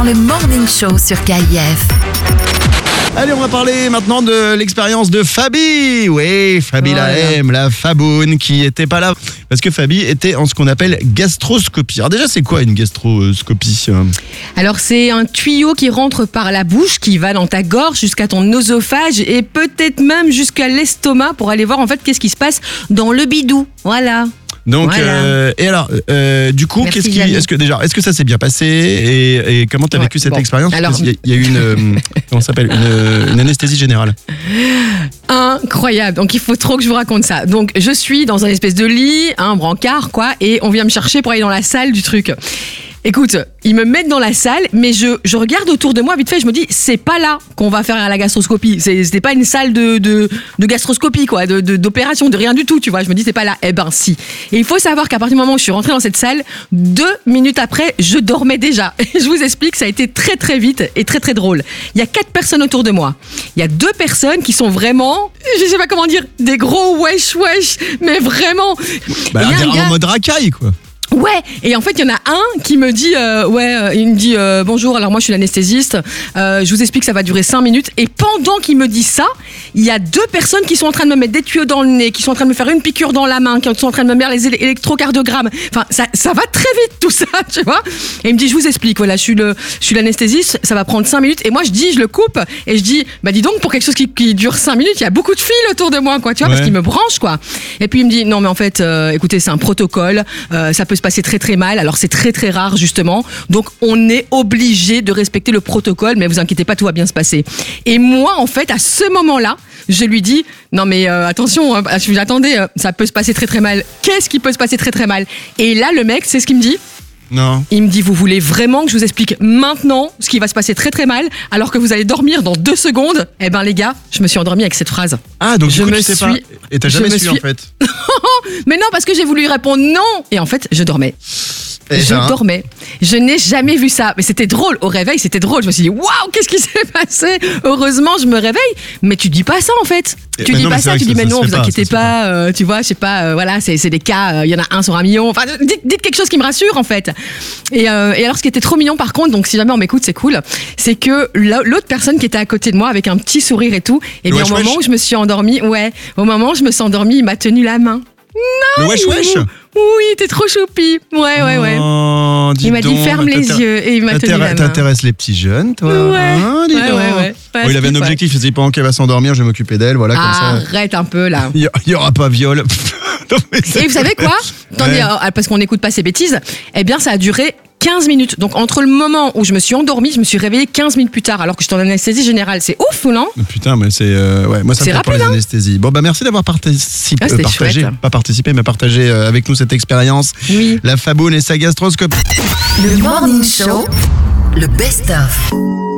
Le Morning Show sur KIF. Allez, on va parler maintenant de l'expérience de Fabi. Oui, Fabi la Faboune, qui était pas là. Parce que Fabi était en ce qu'on appelle gastroscopie. Alors déjà, c'est quoi une gastroscopie ? Alors c'est un tuyau qui rentre par la bouche, qui va dans ta gorge jusqu'à ton oesophage et peut-être même jusqu'à l'estomac pour aller voir en fait qu'est-ce qui se passe dans le bidou. Voilà. Donc, voilà. Et alors, du coup, Merci, est-ce que ça s'est bien passé et comment tu as vécu cette expérience ? Alors... Il y a eu comment ça s'appelle, une anesthésie générale. Incroyable. Donc il faut trop que je vous raconte ça. Donc je suis dans un espèce de lit, un brancard quoi, et on vient me chercher pour aller dans la salle du truc. Écoute, ils me mettent dans la salle, mais je regarde autour de moi vite fait, je me dis, c'est pas là qu'on va faire la gastroscopie. C'était pas une salle de gastroscopie, quoi, d'opération, de rien du tout, tu vois. Je me dis, c'est pas là. Eh ben, si. Et il faut savoir qu'à partir du moment où je suis rentrée dans cette salle, 2 minutes après, je dormais déjà. Et je vous explique, ça a été très, très vite et très, très drôle. Il y a 4 personnes autour de moi. Il y a 2 personnes qui sont vraiment, je sais pas comment dire, des gros wesh, mais vraiment. Bah, en mode racaille, quoi. Ouais, et en fait, il y en a un qui me dit, il me dit bonjour, alors moi je suis l'anesthésiste, je vous explique, ça va durer 5 minutes. Et pendant qu'il me dit ça, il y a 2 personnes qui sont en train de me mettre des tuyaux dans le nez, qui sont en train de me faire une piqûre dans la main, qui sont en train de me mettre les électrocardiogrammes. Enfin, ça va très vite tout ça, tu vois. Et il me dit, je vous explique, voilà, je suis l'anesthésiste, ça va prendre 5 minutes. Et moi je le coupe et je dis, bah dis donc, pour quelque chose qui dure 5 minutes, il y a beaucoup de fils autour de moi, quoi, tu vois, parce qu'il me branche, quoi. Et puis il me dit, non mais en fait, écoutez, c'est un protocole, ça peut se passer très très mal, alors c'est très très rare justement, donc on est obligé de respecter le protocole, mais vous inquiétez pas, tout va bien se passer. Et moi en fait à ce moment-là, je lui dis non mais attention, attendez, ça peut se passer très très mal. Qu'est-ce qui peut se passer très très mal? Et là le mec, c'est ce qu'il me dit. Non. Il me dit, vous voulez vraiment que je vous explique maintenant ce qui va se passer très très mal alors que vous allez dormir dans 2 secondes? Eh ben les gars, je me suis endormie avec cette phrase. Ah donc du coup tu sais pas. Et t'as jamais su en fait. Mais non, parce que j'ai voulu lui répondre non. Et en fait, je dormais. Dormais. Je n'ai jamais vu ça. Mais c'était drôle. Au réveil, c'était drôle. Je me suis dit, waouh, qu'est-ce qui s'est passé? Heureusement, je me réveille. Mais tu dis pas ça, en fait. Tu dis pas ça. Tu dis, mais non, vous inquiétez pas. Tu vois, je sais pas. Voilà, c'est des cas. Il y en a 1 sur 1 million. Enfin, dites quelque chose qui me rassure, en fait. Et alors, ce qui était trop mignon, par contre, donc si jamais on m'écoute, c'est cool. C'est que l'autre personne qui était à côté de moi avec un petit sourire et tout, et bien, au moment où je me suis endormie, il m'a tenu la main. Non, le wesh. Oui, t'es trop choupi. Ouais. Oh, il m'a dit ferme les yeux et il m'a tenu la main. T'intéresses les petits jeunes, toi? Ouais. Il avait un objectif, il s'est dit pendant qu'elle va s'endormir, je vais m'occuper d'elle, voilà, comme ça. Arrête un peu là. Il y aura pas viol. Et vous savez quoi? Attendez, parce qu'on n'écoute pas ces bêtises. Eh bien, ça a duré 15 minutes. Donc, entre le moment où je me suis endormie, je me suis réveillée 15 minutes plus tard, alors que j'étais en anesthésie générale. C'est ouf, ou non? Putain, mais c'est... moi, ça me fait pour les anesthésies. Bon, bah, merci d'avoir partagé, partagé avec nous cette expérience. Oui. La Faboune et sa gastroscopie. Le Morning Show, le best-of.